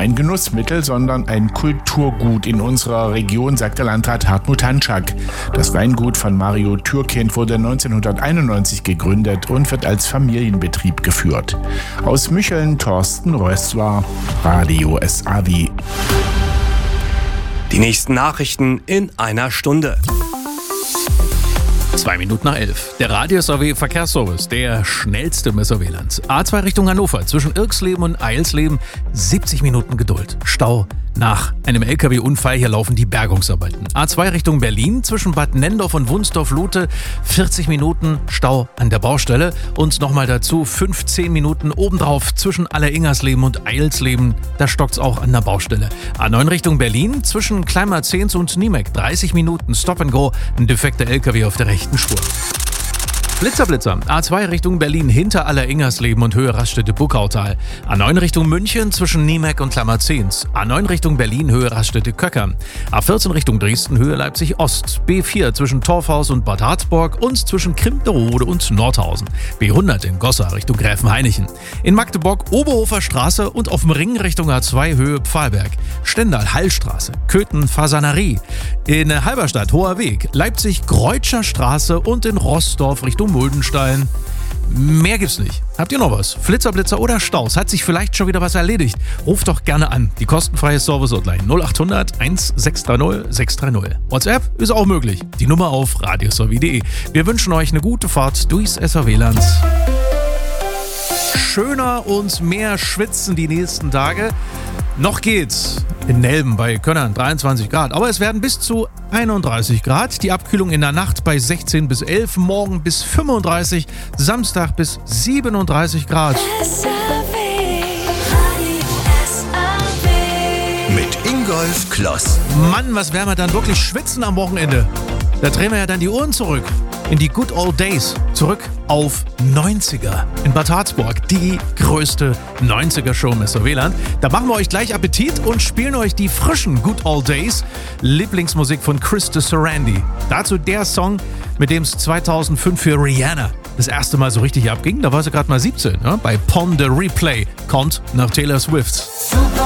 ein Genussmittel, sondern ein Kulturgut in unserer Region, sagt der Landrat Hartmut Hanschak. Das Weingut von Mario Türkind wurde 1991 gegründet und wird als Familienbetrieb geführt. Aus Mücheln Thorsten Rössler, Radio SAW. Die nächsten Nachrichten in einer Stunde. 11:02. Der Radio SAW Verkehrsservice, der schnellste im SAW-Land. A2 Richtung Hannover, zwischen Irksleben und Eilsleben, 70 Minuten Geduld. Stau nach einem LKW-Unfall, hier laufen die Bergungsarbeiten. A2 Richtung Berlin, zwischen Bad Nendorf und Wunsdorf-Lute, 40 Minuten Stau an der Baustelle. Und nochmal dazu 15 Minuten obendrauf zwischen Alleringersleben und Eilsleben, da stockt's auch an der Baustelle. A9 Richtung Berlin, zwischen Kleinmarzehns und Niemek, 30 Minuten Stop and Go, ein defekter LKW auf der rechten Spur. Blitzer, A2 Richtung Berlin hinter Alleringersleben und Höhe Raststätte-Buckautal. A9 Richtung München zwischen Niemek und Kleinmarzehns. A9 Richtung Berlin Höhe Raststätte-Köckern. A14 Richtung Dresden Höhe Leipzig-Ost. B4 zwischen Torfhaus und Bad Harzburg und zwischen Krimpnerode und Nordhausen. B100 in Goslar Richtung Gräfenhainichen. In Magdeburg Oberhofer Straße und auf dem Ring Richtung A2 Höhe Pfahlberg. Stendal Hallstraße, Köthen Fasanerie. In Halberstadt Hoher Weg, Leipzig Greutscher Straße und in Rossdorf Richtung Muldenstein. Mehr gibt's nicht. Habt ihr noch was? Flitzer oder Staus? Hat sich vielleicht schon wieder was erledigt? Ruft doch gerne an. Die kostenfreie Service-Hotline 0800 1630 630. WhatsApp ist auch möglich. Die Nummer auf radiosw.de. Wir wünschen euch eine gute Fahrt durchs SAW-Land. Schöner und mehr schwitzen die nächsten Tage. Noch geht's. In Nelben bei Könnern 23 Grad, aber es werden bis zu 31 Grad. Die Abkühlung in der Nacht bei 16 bis 11, morgen bis 35, Samstag bis 37 Grad. Mit Ingolf Kloss. Mann, was werden wir dann wirklich schwitzen am Wochenende? Da drehen wir ja dann die Uhren zurück. In die Good Old Days. Zurück auf 90er. In Bad Harzburg. Die größte 90er-Show im SAW-Land. Da machen wir euch gleich Appetit und spielen euch die frischen Good Old Days. Lieblingsmusik von Krista Sarandon. Dazu der Song, mit dem es 2005 für Rihanna das erste Mal so richtig abging. Da war sie gerade mal 17. Ja? Bei Pon the Replay. Kommt nach Taylor Swift.